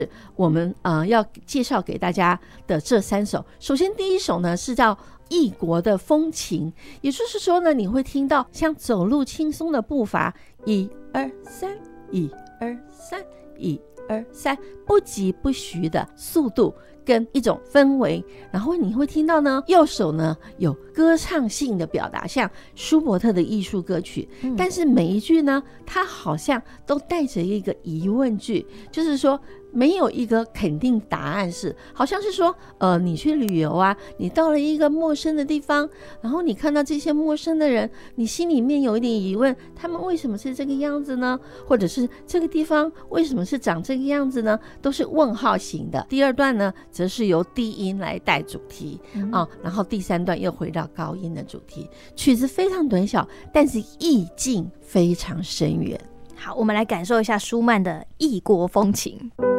我们要介绍给大家的这3首。首先第一首呢是叫异国的风情，也就是说呢，你会听到像走路轻松的步伐，1 2 3 1 2 3 1 2 3，不疾不徐的速度跟一种氛围，然后你会听到呢，右手呢有歌唱性的表达，像舒伯特的艺术歌曲，但是每一句呢，它好像都带着一个疑问句，就是说没有一个肯定答案，是好像是说你去旅游啊，你到了一个陌生的地方，然后你看到这些陌生的人，你心里面有一点疑问，他们为什么是这个样子呢？或者是这个地方为什么是长这个样子呢？都是问号型的。第二段呢则是由低音来带主题然后第3段又回到高音的主题。曲子非常短小，但是意境非常深远。 好，我们来感受一下舒曼的异国风情。